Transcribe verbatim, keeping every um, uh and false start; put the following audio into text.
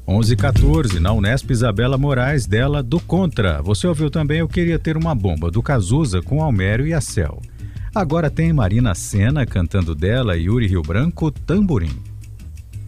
onze e quatorze, na Unesp, Isabela Moraes, dela Do Contra. Você ouviu também Eu Queria Ter Uma Bomba, do Cazuza, com Almério e a Cel. Agora tem Marina Sena cantando dela e Yuri Rio Branco, Tamborim.